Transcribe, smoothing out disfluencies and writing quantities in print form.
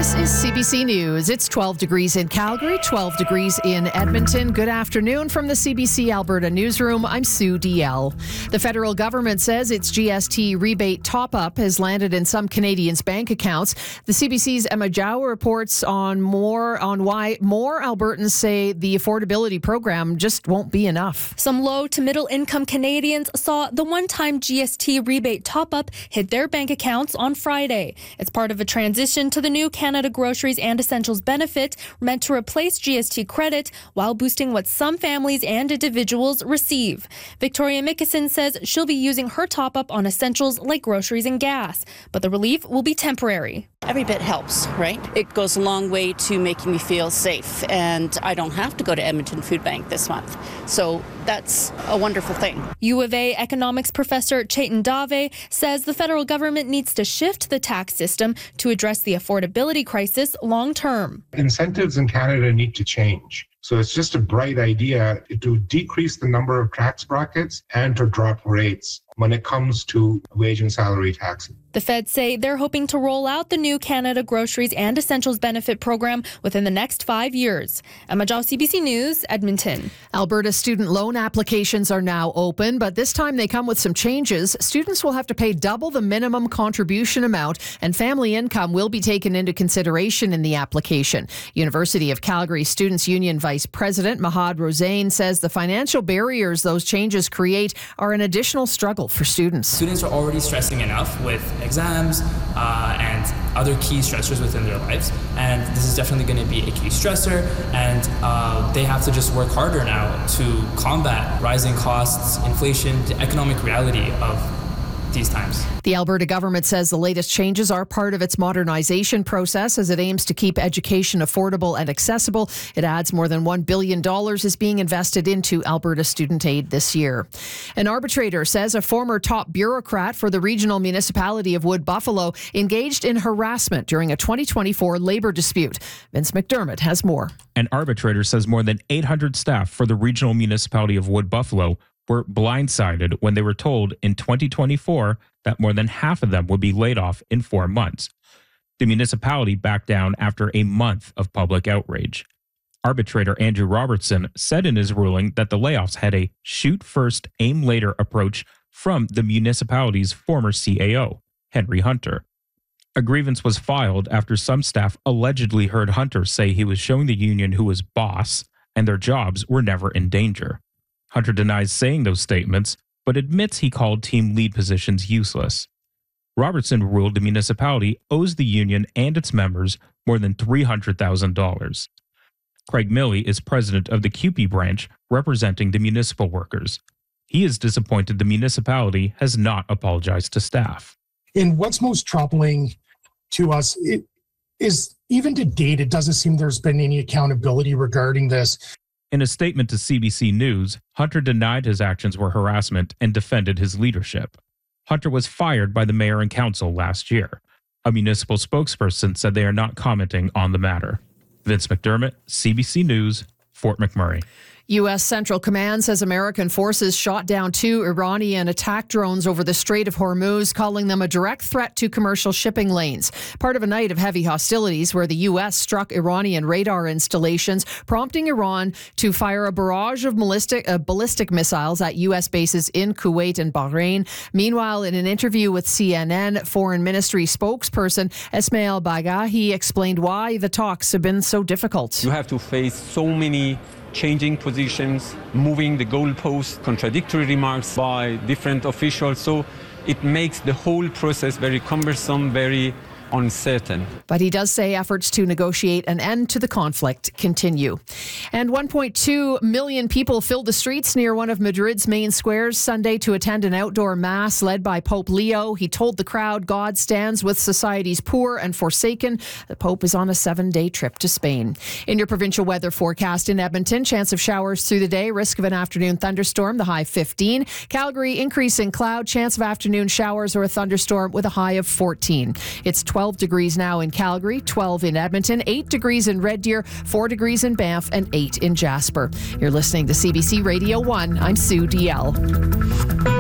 This is CBC News. It's 12 degrees in Calgary, 12 degrees in Edmonton. Good afternoon from the CBC Alberta newsroom. I'm Sue DL. The federal government says its GST rebate top-up has landed in some Canadians' bank accounts. The CBC's Emma Zhao reports on why more Albertans say the affordability program just won't be enough. Some low to middle income Canadians saw the one-time GST rebate top-up hit their bank accounts on Friday. It's part of a transition to the new Canada Groceries and Essentials benefit meant to replace GST credit while boosting what some families and individuals receive. Victoria Mickelson says she'll be using her top-up on essentials like groceries and gas, but the relief will be temporary. Every bit helps, right? It goes a long way to making me feel safe, and I don't have to go to Edmonton Food Bank this month. So that's a wonderful thing. U of A economics professor Chetan Dave says the federal government needs to shift the tax system to address the affordability crisis long term. Incentives in Canada need to change. So it's just a bright idea to decrease the number of tax brackets and to drop rates when it comes to wage and salary taxes. The feds say they're hoping to roll out the new Canada Groceries and Essentials benefit program within the next 5 years. Emma Zhao, CBC News, Edmonton. Alberta student loan applications are now open, but this time they come with some changes. Students will have to pay double the minimum contribution amount, and family income will be taken into consideration in the application. University of Calgary Students' Union Vice President Mahad Rosain says the financial barriers those changes create are an additional struggle for students. Students are already stressing enough with exams and other key stressors within their lives, and this is definitely going to be a key stressor, and they have to just work harder now to combat rising costs, inflation, the economic reality of these times. The Alberta government says the latest changes are part of its modernization process as it aims to keep education affordable and accessible. It adds more than $1 billion is being invested into Alberta student aid this year. An arbitrator says a former top bureaucrat for the regional municipality of Wood Buffalo engaged in harassment during a 2024 labor dispute. Vince McDermott has more. An arbitrator says more than 800 staff for the regional municipality of Wood Buffalo were blindsided when they were told in 2024 that more than half of them would be laid off in 4 months. The municipality backed down after a month of public outrage. Arbitrator Andrew Robertson said in his ruling that the layoffs had a shoot first, aim later approach from the municipality's former CAO, Henry Hunter. A grievance was filed after some staff allegedly heard Hunter say he was showing the union who was boss and their jobs were never in danger. Hunter denies saying those statements, but admits he called team lead positions useless. Robertson ruled the municipality owes the union and its members more than $300,000. Craig Milley is president of the CUPE branch representing the municipal workers. He is disappointed the municipality has not apologized to staff. And what's most troubling to us is even to date, it doesn't seem there's been any accountability regarding this. In a statement to CBC News, Hunter denied his actions were harassment and defended his leadership. Hunter was fired by the mayor and council last year. A municipal spokesperson said they are not commenting on the matter. Vince McDermott, CBC News, Fort McMurray. U.S. Central Command says American forces shot down 2 Iranian attack drones over the Strait of Hormuz, calling them a direct threat to commercial shipping lanes. Part of a night of heavy hostilities where the U.S. struck Iranian radar installations, prompting Iran to fire a barrage of ballistic missiles at U.S. bases in Kuwait and Bahrain. Meanwhile, in an interview with CNN, Foreign Ministry spokesperson Esmail Bagahi explained why the talks have been so difficult. You have to face so many changing positions, moving the goalposts, contradictory remarks by different officials. So it makes the whole process very cumbersome, very uncertain. But he does say efforts to negotiate an end to the conflict continue. And 1.2 million people filled the streets near one of Madrid's main squares Sunday to attend an outdoor mass led by Pope Leo. He told the crowd God stands with society's poor and forsaken. The Pope is on a 7-day trip to Spain. In your provincial weather forecast in Edmonton, chance of showers through the day, risk of an afternoon thunderstorm, the high 15. Calgary, increasing cloud, chance of afternoon showers or a thunderstorm with a high of 14. It's 12 degrees now in Calgary, 12 in Edmonton, 8 degrees in Red Deer, 4 degrees in Banff, and 8 in Jasper. You're listening to CBC Radio 1. I'm Sue DL.